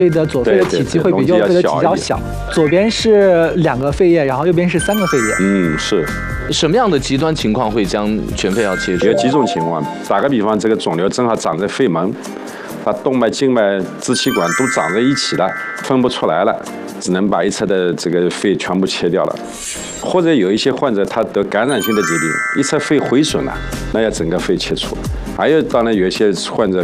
肺的左肺的体积会比右肺的体积要小，左边是2个肺叶，然后右边是3个肺叶。 是。 什么样的极端情况会将全肺要切除？ 有几种情况，打个比方，这个肿瘤正好长在肺门，它动脉、静脉、支气管都长在一起了，分不出来了，只能把一侧的这个肺全部切掉了。或者有一些患者他得感染性的疾病，一侧肺毁损了，那要整个肺切除。还有当然有一些患者